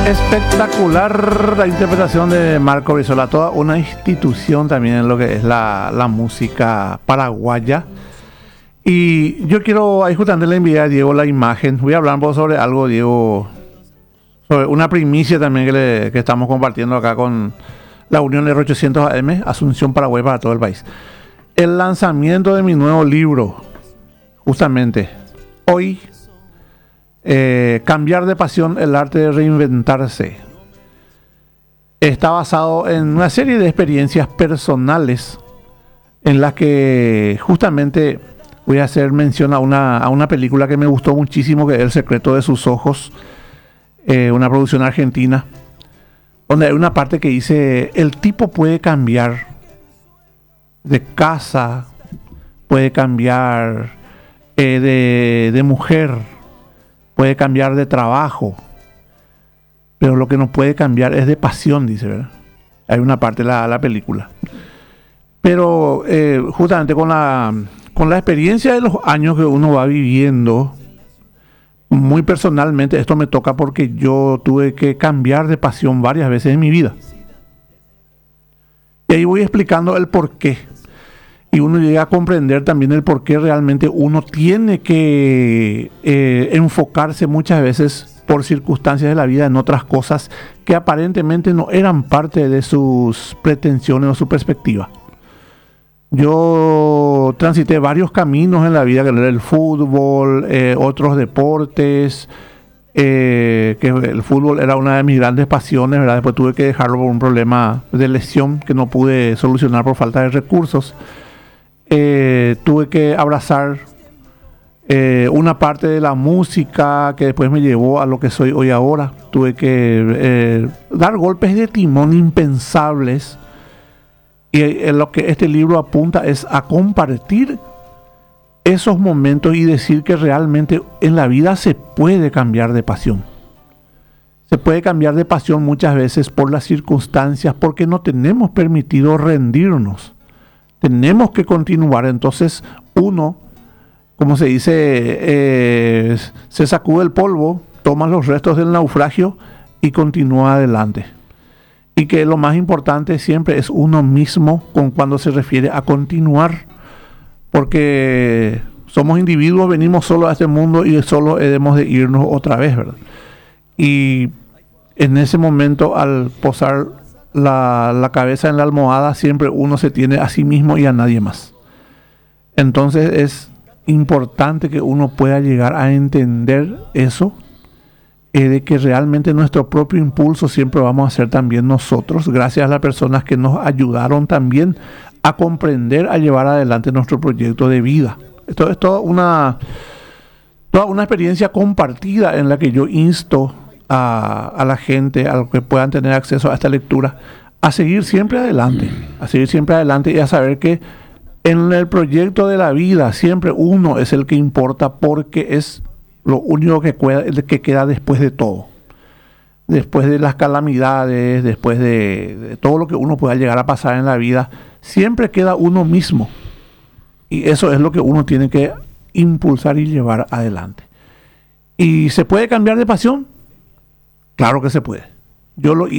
Espectacular la interpretación de Marco Brizola, toda una institución también en lo que es la música paraguaya. Y yo quiero, ahí justamente le envié a Diego la imagen. Voy a hablar un poco sobre algo, Diego, sobre una primicia también que estamos compartiendo acá con la Unión R800 AM, Asunción Paraguay para todo el país. El lanzamiento de mi nuevo libro, justamente hoy. Cambiar de pasión, el arte de reinventarse. Está basado en una serie de experiencias personales en las que justamente voy a hacer mención a una película que me gustó muchísimo, que es El secreto de sus ojos, una producción argentina, donde hay una parte que dice: el tipo puede cambiar de casa, puede cambiar de mujer, puede cambiar de trabajo, pero lo que no puede cambiar es de pasión, dice, ¿verdad? Hay una parte de la película. Pero justamente con la experiencia de los años que uno va viviendo, muy personalmente, esto me toca porque yo tuve que cambiar de pasión varias veces en mi vida. Y ahí voy explicando el por qué. Y uno llega a comprender también el por qué realmente uno tiene que enfocarse muchas veces por circunstancias de la vida en otras cosas que aparentemente no eran parte de sus pretensiones o su perspectiva. Yo transité varios caminos en la vida, que era el fútbol, otros deportes, que el fútbol era una de mis grandes pasiones, ¿verdad? Después tuve que dejarlo por un problema de lesión que no pude solucionar por falta de recursos. Tuve que abrazar una parte de la música que después me llevó a lo que soy hoy ahora. Tuve que dar golpes de timón impensables, y lo que este libro apunta es a compartir esos momentos y decir que realmente en la vida se puede cambiar de pasión. Se puede cambiar de pasión muchas veces por las circunstancias, porque no tenemos permitido rendirnos. Tenemos que continuar. Entonces uno, como se dice, se sacude el polvo, toma los restos del naufragio y continúa adelante. Y que lo más importante siempre es uno mismo cuando se refiere a continuar, porque somos individuos, venimos solo a este mundo y solo debemos de irnos otra vez, ¿verdad? Y en ese momento, al posar la cabeza en la almohada, siempre uno se tiene a sí mismo y a nadie más. Entonces es importante que uno pueda llegar a entender eso, de que realmente nuestro propio impulso siempre vamos a ser también nosotros, gracias a las personas que nos ayudaron también a comprender, a llevar adelante nuestro proyecto de vida. Esto es toda una experiencia compartida en la que yo insto a la gente, a los que puedan tener acceso a esta lectura, a seguir siempre adelante, y a saber que en el proyecto de la vida siempre uno es el que importa, porque es lo único que queda después de todo, después de las calamidades, después de todo lo que uno pueda llegar a pasar en la vida. Siempre queda uno mismo, y eso es lo que uno tiene que impulsar y llevar adelante. ¿Y se puede cambiar de pasión? Claro que se puede. Yo lo